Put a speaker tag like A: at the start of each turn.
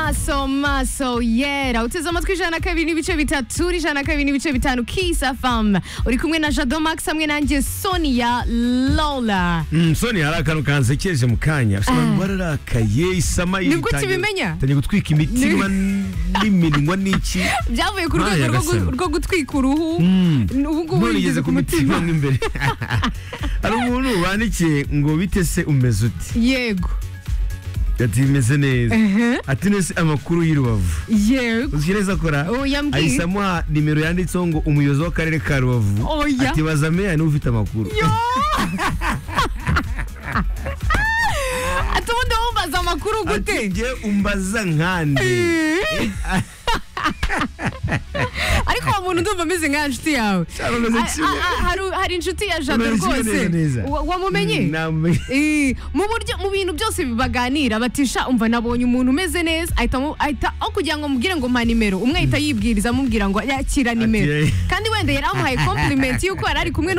A: maso yera uteze amatwi 102 n'ibice bitatu 102 n'ibice bitanu Kiss FM uri kumwe na Jado Max hamwe nanjye Sonia Lola.
B: Sonia hari akantu kansekeje mu kanya bararakaye isama
A: yitangiye nibwo kibimenya
B: tangiye gutwika imitima n'iminwa n'iki
A: byavuye ku rwego rwo gutwika uruhu ubu
B: ngeze ku mutima imbere hari umuntu bandikiye ngo bitese umeze uti
A: yego
B: ati bimeze neza ati nese amakuru y'Rubavu
A: yego
B: uzireza akora ayisamuha nimero yanditseho ngo umuyobozi w'akarere ka Rubavu ati baza meya ni ufite amakuru
A: ati ubundi wumbaza amakuru gute
B: ati nge umbaza nkande
A: ariko wa muntu ndumva ameze nka inshuti yawe hari inshuti ya Jado rwose wamumenye mu bintu byose bibaganira batisha umva nabonye umuntu umeze neza ahita aho kugira ngo mubwire ngo mpa nimero umwe ahita yibwiriza amubwira ngo yakira nimero kandi wenda yari amuhaye compliment yuko yari ari kumwe